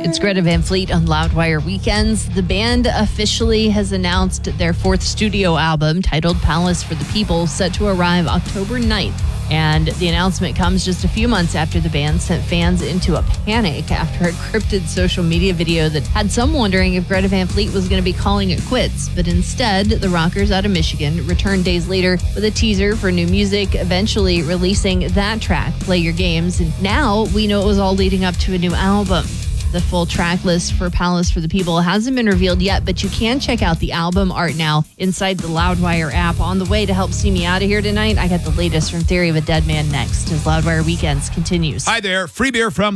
It's Greta Van Fleet on Loudwire Weekends. The band officially has announced their fourth studio album titled Palace for the People, set to arrive October 9th. And the announcement comes just a few months after the band sent fans into a panic after a cryptid social media video that had some wondering if Greta Van Fleet was going to be calling it quits. But instead, the rockers out of Michigan returned days later with a teaser for new music, eventually releasing that track, Play Your Games. And now we know it was all leading up to a new album. The full track list for Palace for the People hasn't been revealed yet, but you can check out the album art now inside the Loudwire app. On the way to help see me out of here tonight, I got the latest from Theory of a Dead Man next as Loudwire Weekends continues. Hi there. Free beer from